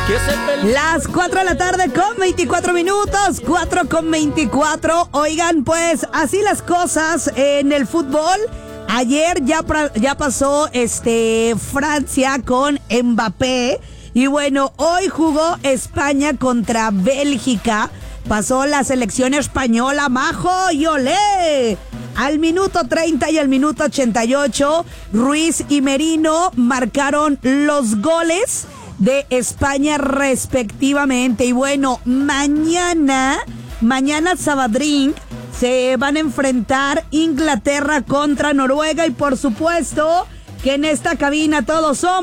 Las 4 de la tarde con 24 minutos, 4 con 24. Oigan, pues así las cosas en el fútbol. Ayer ya pasó Francia con Mbappé. Y bueno, hoy jugó España contra Bélgica. Pasó la selección española, majo, y olé. Al minuto 30 y al minuto 88, Ruiz y Merino marcaron los goles de España respectivamente. Y bueno, mañana Sabadrín se van a enfrentar Inglaterra contra Noruega. Y por supuesto que en esta cabina todos somos